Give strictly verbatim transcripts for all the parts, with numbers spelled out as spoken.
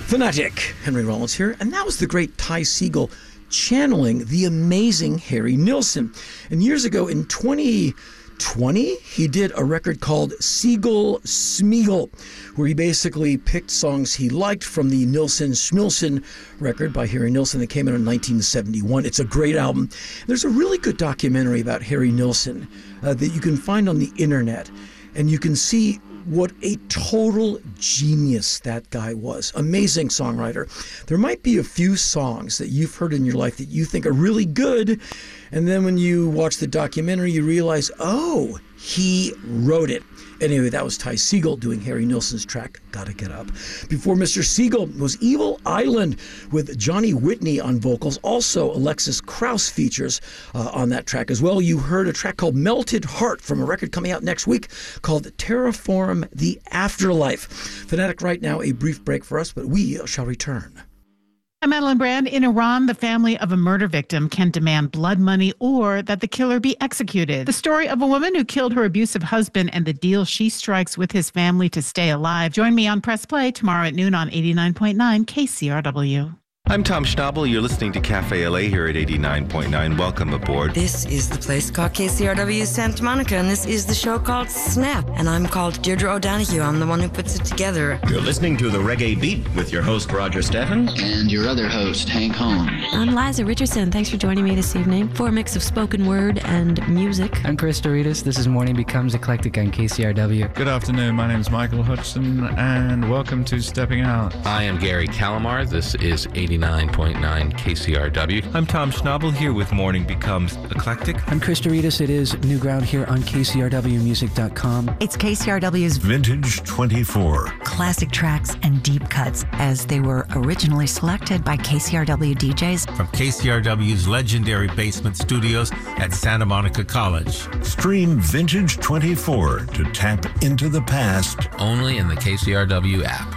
Fanatic, Henry Rollins here, and that was the great Ty Segall channeling the amazing Harry Nilsson. And years ago in twenty twenty, he did a record called Segall Smeagol, where he basically picked songs he liked from the Nilsson Schmilsson record by Harry Nilsson that came out in nineteen seventy-one. It's a great album. There's a really good documentary about Harry Nilsson uh, that you can find on the internet, and you can see what a total genius that guy was. Amazing songwriter. There might be a few songs that you've heard in your life that you think are really good, and then when you watch the documentary, you realize, oh, he wrote it. Anyway, that was Ty Segall doing Harry Nilsson's track, Gotta Get Up. Before Mister Segall was Evil Island with Johnny Whitney on vocals. Also, Alexis Krauss features uh, on that track as well. You heard a track called Melted Heart from a record coming out next week called Terraform the Afterlife. Fanatic, right now, a brief break for us, but we shall return. I'm Madeline Brand. In Iran, the family of a murder victim can demand blood money or that the killer be executed. The story of a woman who killed her abusive husband and the deal she strikes with his family to stay alive. Join me on Press Play tomorrow at noon on eighty-nine point nine K C R W. I'm Tom Schnabel. You're listening to Cafe L A here at eighty-nine point nine. Welcome aboard. This is the place called K C R W Santa Monica, and this is the show called Snap. And I'm called Deirdre O'Donoghue. I'm the one who puts it together. You're listening to The Reggae Beat with your host, Roger Steffens. And your other host, Hank Holmes. I'm Liza Richardson. Thanks for joining me this evening for a mix of spoken word and music. I'm Chris Doritas. This is Morning Becomes Eclectic on K C R W. Good afternoon. My name is Michael Hudson, and welcome to Stepping Out. I am Gary Calamar. This is eighty-nine point nine K C R W. I'm Tom Schnabel here with Morning Becomes Eclectic. I'm Chris Doritas. It is New Ground here on K C R W music dot com. It's K C R W's Vintage twenty-four. Classic tracks and deep cuts as they were originally selected by K C R W D Js. From K C R W's legendary basement studios at Santa Monica College. Stream Vintage twenty-four to tap into the past. Only in the K C R W app.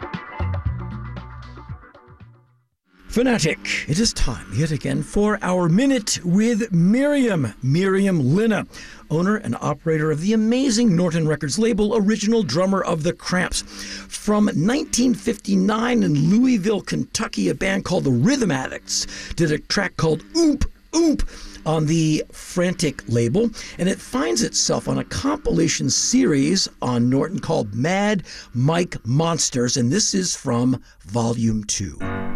Fanatic, it is time yet again for our Minute with Miriam. Miriam Linna, owner and operator of the amazing Norton Records label, original drummer of The Cramps. From nineteen fifty-nine in Louisville, Kentucky, a band called the Rhythm Addicts did a track called Oomp Oomp on the Frantic label, and it finds itself on a compilation series on Norton called Mad Mike Monsters, and this is from Volume two.